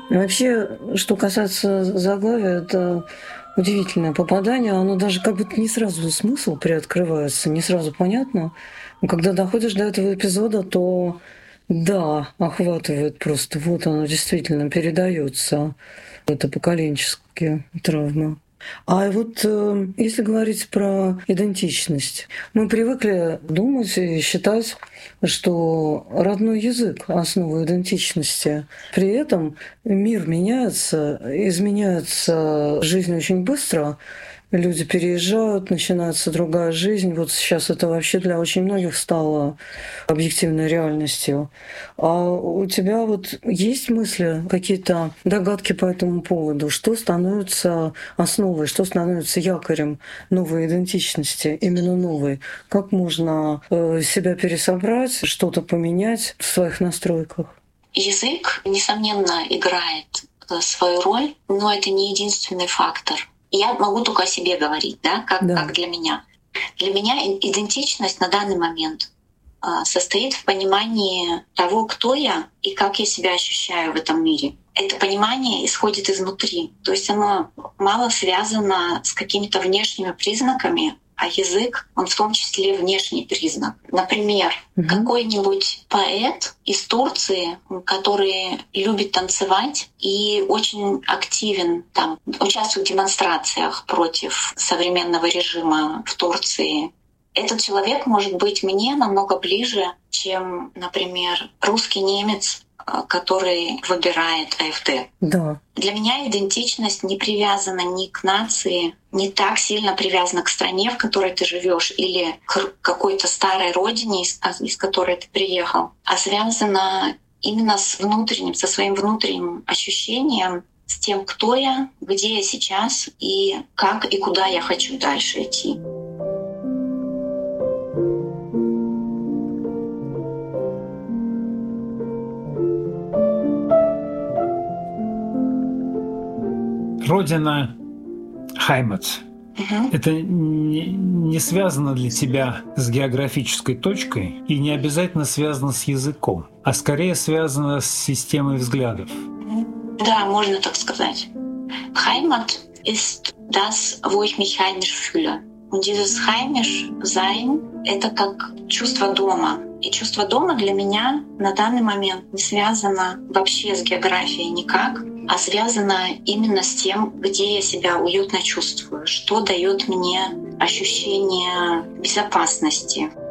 Вообще, что касается заглавия, это удивительное попадание. Оно даже как будто не сразу смысл приоткрывается, не сразу понятно. Но когда доходишь до этого эпизода, то да, охватывает просто. Вот оно действительно передается. Это поколенческие травмы. А вот если говорить про идентичность, мы привыкли думать и считать, что родной язык — основа идентичности. При этом мир меняется, изменяется жизнь очень быстро. Люди переезжают, начинается другая жизнь. Вот сейчас это вообще для очень многих стало объективной реальностью. А у тебя вот есть мысли, какие-то догадки по этому поводу? Что становится основой, что становится якорем новой идентичности, именно новой? Как можно себя пересобрать, что-то поменять в своих настройках? Язык, несомненно, играет свою роль, но это не единственный фактор. Я могу только о себе говорить, да, как для меня. Для меня идентичность на данный момент состоит в понимании того, кто я и как я себя ощущаю в этом мире. Это понимание исходит изнутри. То есть оно мало связано с какими-то внешними признаками, а язык, он в том числе внешний признак. Например, какой-нибудь поэт из Турции, который любит танцевать и очень активен, там, участвует в демонстрациях против современного режима в Турции. Этот человек может быть мне намного ближе, чем, например, русский немец, который выбирает АfD. Да. Для меня идентичность не привязана ни к нации, не так сильно привязана к стране, в которой ты живешь, или к какой-то старой родине, из которой ты приехал, а связана именно с внутренним, со своим внутренним ощущением, с тем, кто я, где я сейчас и как и куда я хочу дальше идти. Родина Heimat. Это не связано для тебя с географической точкой и не обязательно связано с языком, а скорее связано с системой взглядов. Да, можно так сказать. Heimat ist das, wo ich mich heimisch fühle. Und dieses heimisch sein — это как чувство дома. И чувство дома для меня на данный момент не связано вообще с географией никак, а связано именно с тем, где я себя уютно чувствую, что дает мне ощущение безопасности.